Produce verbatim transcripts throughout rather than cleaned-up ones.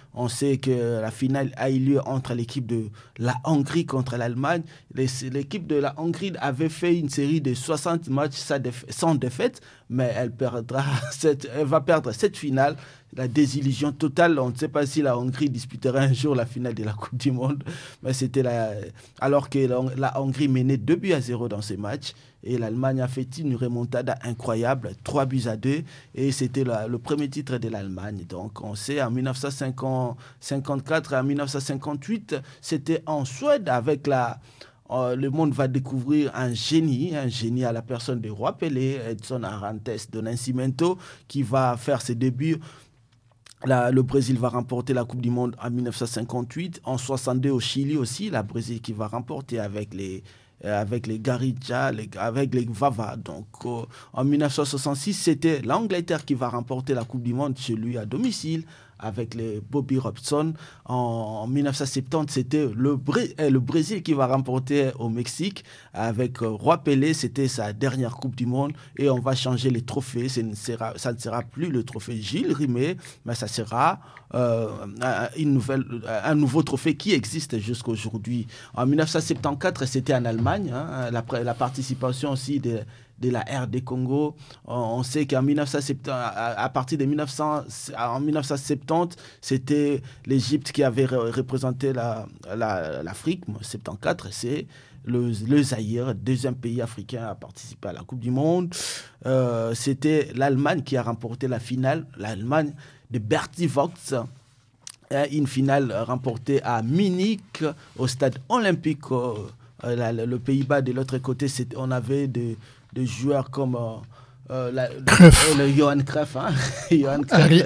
On sait que la finale a eu lieu entre l'équipe de la Hongrie contre l'Allemagne. Les, l'équipe de la Hongrie avait fait une série de soixante matchs sans défaite, mais elle, perdra cette, elle va perdre cette finale. La désillusion totale. On ne sait pas si la Hongrie disputera un jour la finale de la Coupe du Monde, mais c'était la... alors que la, la Hongrie menait deux buts à zéro dans ces matchs. Et l'Allemagne a fait une remontada incroyable, trois buts à deux, et c'était la, le premier titre de l'Allemagne. Donc on sait, en dix-neuf cent cinquante-quatre et en dix-neuf cent cinquante-huit, c'était en Suède avec la... Euh, le monde va découvrir un génie, un génie à la personne de Roi Pelé, Edson Arantes do Nascimento, qui va faire ses débuts. La, le Brésil va remporter la Coupe du Monde en dix-neuf cent cinquante-huit. En soixante-deux au Chili aussi, la Brésil qui va remporter avec les... avec les Garrincha, les, avec les Vava. Donc, euh, en dix-neuf cent soixante-six, c'était l'Angleterre qui va remporter la Coupe du Monde chez lui à domicile avec les Bobby Robson. En, en dix-neuf cent soixante-dix, c'était le, Bré, euh, le Brésil qui va remporter au Mexique avec euh, Roi Pelé. C'était sa dernière Coupe du Monde et on va changer les trophées. Ça ne sera, ça ne sera plus le trophée Gilles Rimet, mais ça sera euh, une nouvelle, un nouveau trophée qui existe jusqu'à aujourd'hui. En dix-neuf cent soixante-quatorze, c'était en Allemagne, hein, la, la participation aussi de, de la R D Congo. On, on sait qu'en dix-neuf cent soixante-dix, à, à partir de dix-neuf cents, en dix-neuf cent soixante-dix, c'était l'Égypte qui avait représenté la, la, l'Afrique. soixante-quatorze, c'est le, le Zaïre, deuxième pays africain à participer à la Coupe du Monde. Euh, c'était l'Allemagne qui a remporté la finale, l'Allemagne de Berti Vogts. Une finale remportée à Munich, au stade olympique. Euh, la, le Pays-Bas, de l'autre côté, on avait des de joueurs comme euh, euh, la, Cruyff. le, le Johan Cruyff. Hein? Johan Cruyff.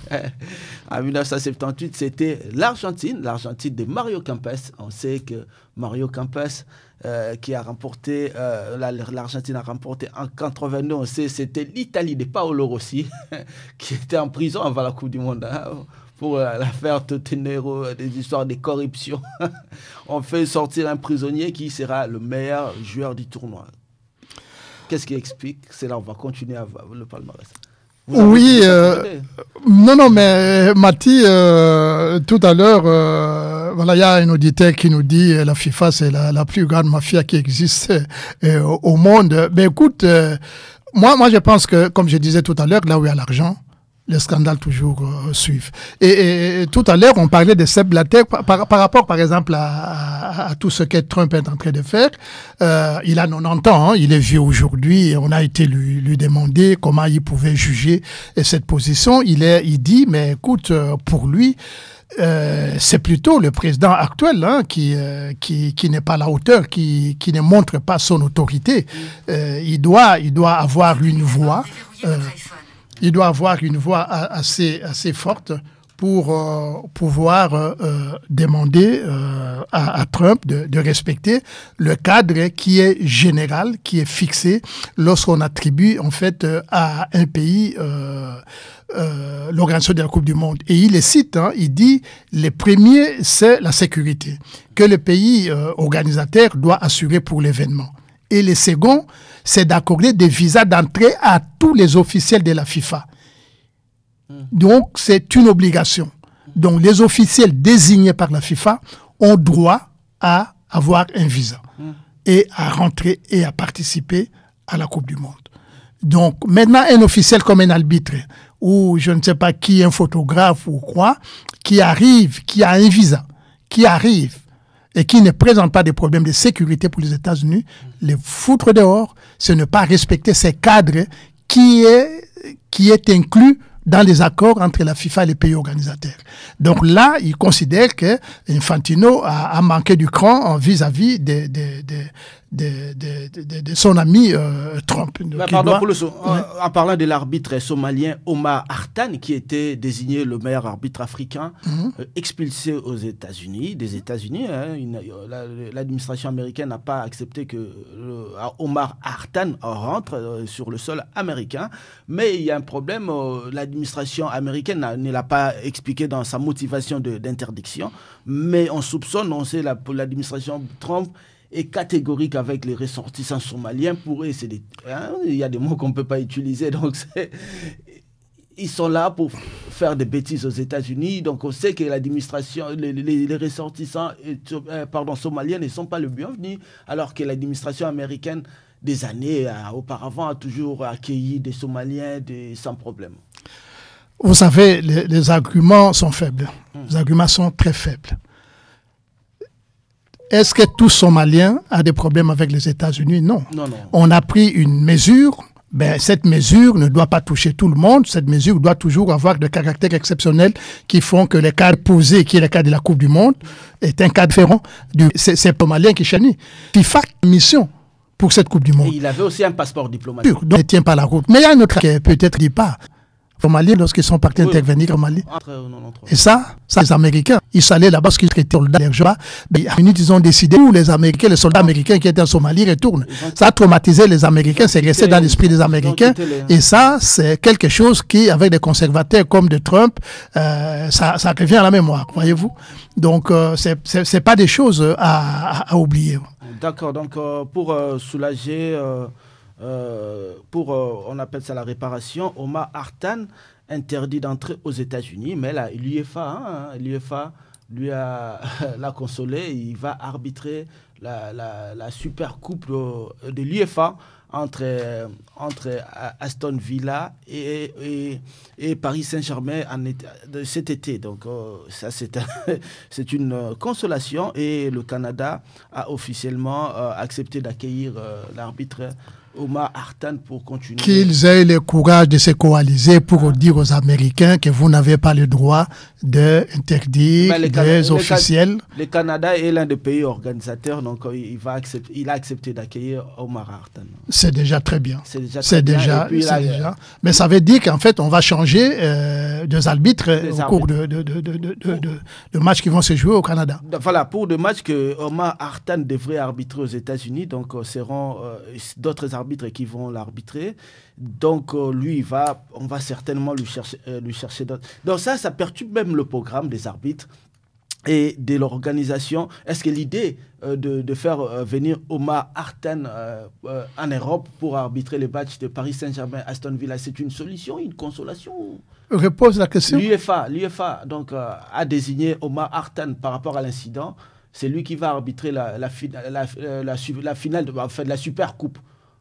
En dix-neuf cent soixante-dix, c'était l'Argentine, l'Argentine de Mario Kempes. On sait que Mario Kempes, euh, qui a remporté, euh, la, l'Argentine a remporté en quatre-vingt-deux, on sait, c'était l'Italie de Paolo Rossi, qui était en prison avant la Coupe du Monde. Hein? Pour l'affaire Totenero, des histoires de corruption. On fait sortir un prisonnier qui sera le meilleur joueur du tournoi. Qu'est-ce qui explique? C'est là on va continuer à le palmarès. Oui, euh, non, non, mais Mati, euh, tout à l'heure, euh, voilà, il y a un auditeur qui nous dit que la FIFA, c'est la, la plus grande mafia qui existe euh, au monde. Mais écoute, euh, moi, moi, je pense que, comme je disais tout à l'heure, là où il y a l'argent, les scandales toujours euh, suivent. Et, et, et tout à l'heure, on parlait de Sepp Blatter par, par, par rapport, par exemple, à, à, à tout ce que Trump est en train de faire. Euh, il a quatre-vingt-dix ans, hein, il est vieux aujourd'hui, et on a été lui, lui demander comment il pouvait juger cette position. Il, est, il dit, mais écoute, pour lui, Euh, c'est plutôt le président actuel hein, qui, euh, qui, qui n'est pas à la hauteur, qui, qui ne montre pas son autorité. Euh, il, doit, il doit avoir une voix... Euh, Il doit avoir une voix assez, assez forte pour euh, pouvoir euh, demander euh, à, à Trump de, de respecter le cadre qui est général, qui est fixé lorsqu'on attribue en fait euh, à un pays euh, euh, l'organisation de la Coupe du Monde. Et il les cite, hein, il dit le premier c'est la sécurité que le pays euh, organisateur doit assurer pour l'événement. Et le second, c'est d'accorder des visas d'entrée à tous les officiels de la FIFA. Donc, c'est une obligation. Donc, les officiels désignés par la FIFA ont droit à avoir un visa et à rentrer et à participer à la Coupe du Monde. Donc, maintenant, un officiel comme un arbitre ou je ne sais pas qui, un photographe ou quoi, qui arrive, qui a un visa, qui arrive et qui ne présente pas de problèmes de sécurité pour les États-Unis, les foutre dehors, c'est ne pas respecter ces cadres qui est, qui est inclus dans les accords entre la FIFA et les pays organisateurs. Donc là, il considère que Infantino a, a manqué du cran vis-à-vis de, de, de, de, de, de, de son ami euh, Trump. Bah, pardon doit... pour le son. Ouais. En, en parlant de l'arbitre somalien Omar Hartan, qui était désigné le meilleur arbitre africain, mm-hmm. euh, expulsé aux États-Unis, des États-Unis, hein, une, la, l'administration américaine n'a pas accepté que le, Omar Hartan rentre euh, sur le sol américain, mais il y a un problème. Euh, l'administration américaine ne l'a pas expliqué dans sa motivation de, d'interdiction, mais on soupçonne, on sait, la, pour l'administration Trump est catégorique avec les ressortissants somaliens. Pour eux, c'est des, hein, il y a des mots qu'on ne peut pas utiliser, donc c'est... ils sont là pour faire des bêtises aux États-Unis. Donc on sait que l'administration, les, les, les ressortissants euh, pardon, somaliens ne sont pas le bienvenu, alors que l'administration américaine, des années euh, auparavant, a toujours accueilli des Somaliens des, sans problème. Vous savez, les, les arguments sont faibles. Hum. Les arguments sont très faibles. Est-ce que tout Somalien a des problèmes avec les États-Unis? Non. Non, non. On a pris une mesure. Ben, cette mesure ne doit pas toucher tout le monde. Cette mesure doit toujours avoir des caractères exceptionnels qui font que le cas posé, qui est le cas de la Coupe du Monde, est un cas différent. Du, c'est, c'est Somalien qui chenille. FIFA mission pour cette Coupe du Monde. Et il avait aussi un passeport diplomatique. Donc, il ne tient pas la route. Mais il y a un autre qui peut-être dit pas. Au Mali, lorsqu'ils sont partis oui, intervenir au Mali. Entre, non, non, et ça, ça, les Américains, ils sont allés là-bas parce qu'ils traitaient les gens. Mais à minute, ils ont décidé où les Américains, les soldats américains qui étaient en Somalie retournent. Ça a traumatisé les Américains, c'est resté dans l'esprit des Américains. Et ça, c'est quelque chose qui, avec des conservateurs comme de Trump, euh, ça, ça revient à la mémoire, voyez-vous. Donc, euh, c'est, c'est, c'est pas des choses à, à, à oublier. D'accord. Donc, euh, pour euh, soulager. Euh... Euh, pour, euh, on appelle ça la réparation, Omar Hartan interdit d'entrer aux États-Unis, mais là, l'U F A, hein, l'U F A lui a l'a consolé, il va arbitrer la, la, la super coupe de, de l'U F A entre, entre Aston Villa et, et, et Paris Saint-Germain en été, cet été. Donc, euh, ça, c'est, un, c'est une consolation et le Canada a officiellement euh, accepté d'accueillir euh, l'arbitre Omar Hartan pour continuer. Qu'ils aient le courage de se coaliser pour ah. dire aux Américains que vous n'avez pas le droit d'interdire les des officiels. Le Canada est l'un des pays organisateurs, donc il, va accepter, il a accepté d'accueillir Omar Hartan. C'est déjà très bien. C'est déjà très c'est bien. Déjà, puis, c'est là, déjà. Mais ça veut dire qu'en fait, on va changer euh, des arbitres des au arbitres. cours de, de, de, de, de, de, de matchs qui vont se jouer au Canada. Voilà, pour des matchs que Omar Hartan devrait arbitrer aux États-Unis, donc euh, seront euh, d'autres arbitres qui vont l'arbitrer. Donc, euh, lui, il va, on va certainement lui chercher, euh, lui chercher d'autres. Donc ça, ça perturbe même le programme des arbitres et de l'organisation. Est-ce que l'idée euh, de, de faire euh, venir Omar Hartan euh, euh, en Europe pour arbitrer les matchs de Paris Saint-Germain, Aston Villa, c'est une solution, une consolation? Je repose la question. L'U F A, l'U F A donc, euh, a désigné Omar Hartan par rapport à l'incident. C'est lui qui va arbitrer la, la, la, la, la, la, la finale de, enfin, de la Super Coupe.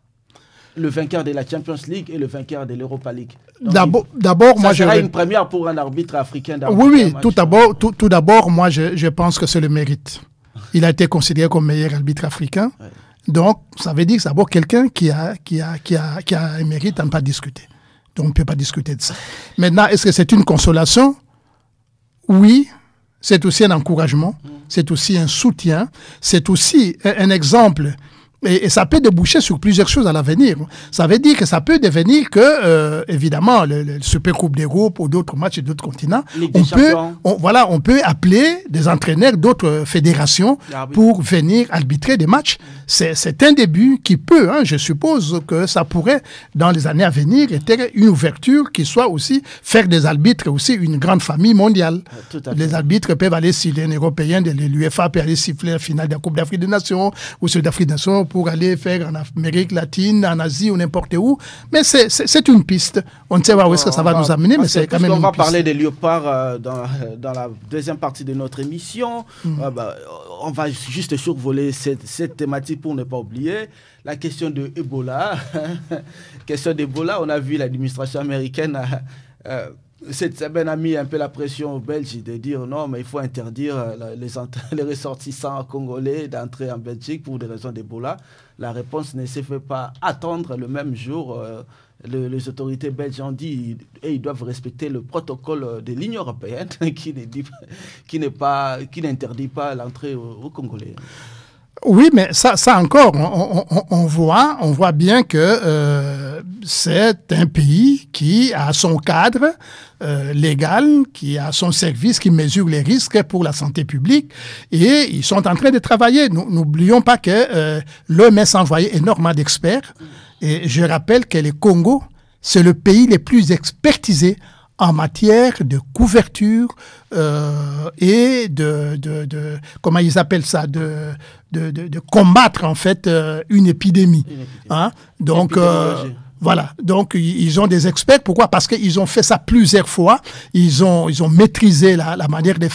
Le vainqueur de la Champions League et le vainqueur de l'Europa League. Donc, d'abord, d'abord ça moi, sera je... une première pour un arbitre africain. Oui, oui, tout d'abord, tout, tout d'abord, moi, je, je pense que c'est le mérite. Il a été considéré comme meilleur arbitre africain. Ouais. Donc, ça veut dire que c'est d'abord quelqu'un qui a, qui, a, qui, a, qui a un mérite à ne pas discuter. Donc, on ne peut pas discuter de ça. Maintenant, est-ce que c'est une consolation? Oui. C'est aussi un encouragement. Mm. C'est aussi un soutien. C'est aussi un, un exemple. Et, et ça peut déboucher sur plusieurs choses à l'avenir. Ça veut dire que ça peut devenir que, euh, évidemment, le, le Super Coupe d'Europe ou d'autres matchs d'autres continents, on peut, on, voilà, on peut appeler des entraîneurs d'autres fédérations pour venir arbitrer des matchs. C'est, c'est un début qui peut, hein, je suppose que ça pourrait, dans les années à venir, être une ouverture qui soit aussi, faire des arbitres aussi une grande famille mondiale. Les arbitres peuvent aller siffler un Européen, l'U F A peut aller siffler la finale de la Coupe d'Afrique des Nations ou celle d'Afrique des Nations pour aller faire en Amérique latine, en Asie ou n'importe où. Mais c'est, c'est, c'est une piste. On ne sait pas où est-ce que ça va, va nous amener, mais c'est quand même une piste. On va parler des léopards euh, dans, dans la deuxième partie de notre émission. Mm. Euh, bah, on va juste survoler cette, cette thématique pour ne pas oublier. La question de Ebola. question d'Ebola, on a vu l'administration américaine... Euh, cette semaine a mis un peu la pression aux Belges de dire non, mais il faut interdire les, les ressortissants congolais d'entrer en Belgique pour des raisons d'Ebola. La réponse ne s'est fait pas attendre le même jour. Euh, le, les autorités belges ont dit et ils doivent respecter le protocole de l'Union européenne qui, ne dit, qui, n'est pas, qui n'interdit pas l'entrée aux, aux Congolais. Oui, mais ça, ça encore, on, on, on, voit, on voit bien que euh, c'est un pays qui a son cadre euh, légal, qui a son service, qui mesure les risques pour la santé publique, et ils sont en train de travailler. Nous, n'oublions pas que euh, l'O M S a envoyé énormément d'experts, et je rappelle que le Congo, c'est le pays le plus expertisé en matière de couverture euh, et de, de, de, comment ils appellent ça, de, de, de, de combattre en fait euh, une épidémie. Une épidémie. Hein? Donc, euh, Voilà, donc ils ont des experts. Pourquoi? Parce qu'ils ont fait ça plusieurs fois. Ils ont, ils ont maîtrisé la, la manière de